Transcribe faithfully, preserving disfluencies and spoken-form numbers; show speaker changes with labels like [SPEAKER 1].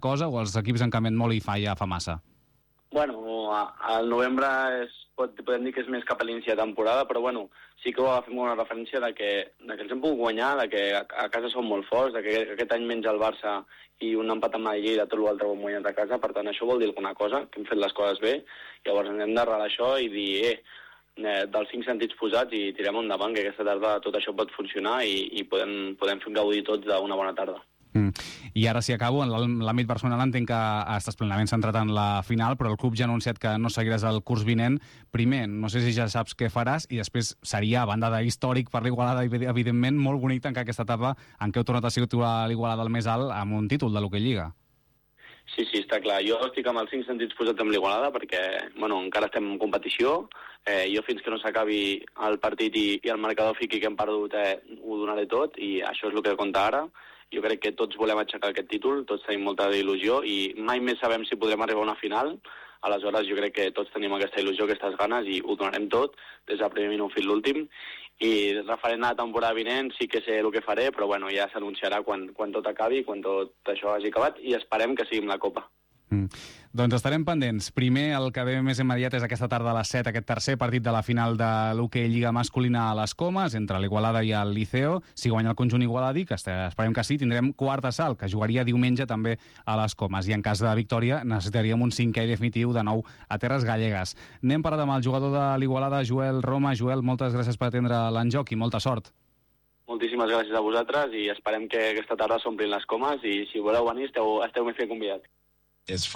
[SPEAKER 1] cosa o els equips han canviat molt i fa ja fa massa?
[SPEAKER 2] Bueno, al novembre és, pot, podem dir que és més cap a l'inici de temporada, però bueno, sí que ho agafem com una referència de que, de que ens hem pogut guanyar, de que a, a casa som molt forts, de que aquest any menys el Barça i un empat amb la Lleida, tot l'altre ho hem guanyat a casa, per tant això vol dir alguna cosa, que hem fet les coses bé, llavors ens hem d'arrelar això i dir, eh, eh, dels cinc sentits posats i tirem endavant, que aquesta tarda tot això pot funcionar i, i podem, podem fer gaudir tots d'una bona tarda.
[SPEAKER 1] Mm. I ara, si acabo, en l'àmbit personal entenc que estàs plenament centrat en la final, però el club ja ha anunciat que no seguiràs el curs vinent. Primer, no sé si ja saps què faràs, i després seria, a banda d'històric per l'Igualada, evidentment, molt bonic tancar aquesta etapa en què heu tornat a situar l'Igualada al més alt amb un títol de l'Hockey Lliga.
[SPEAKER 2] Sí, sí, està clar. Jo estic amb els cinc sentits posats amb l'Igualada perquè, bueno, encara estem en competició. Eh, jo fins que no s'acabi el partit i, i el marcador fiqui que hem perdut, eh, ho donaré tot, i això és el que compta ara. Jo crec que tots volem aixecar aquest títol, tots tenim molta il·lusió i mai més sabem si podrem arribar a una final. Aleshores jo crec que tots tenim aquesta il·lusió, aquestes ganes i ho donarem tot des del primer minut fins l'últim. I referent a la temporada vinent sí que sé el que faré, però bueno, ja s'anunciarà quan, quan tot acabi, quan tot això hagi acabat, i esperem que sigui amb la Copa.
[SPEAKER 1] Mm. Doncs estarem pendents. Primer, el que ve més immediat és aquesta tarda a les set, aquest tercer partit de la final de l'Hockey Lliga masculina a les Comes, entre l'Igualada i el Liceo. Si guanya el conjunt igualadí, que esperem que sí, tindrem quart assalt, que jugaria diumenge també a les Comes. I en cas de victòria necessitaríem un cinquè i definitiu de nou a Terres Gallegues. Anem parlant amb el jugador de l'Igualada, Joel Roma. Joel, moltes gràcies per atendre l'enjoc i molta sort.
[SPEAKER 2] Moltíssimes gràcies a vosaltres i esperem que aquesta tarda s'omplin les Comes i si voleu venir esteu, esteu més que convidats.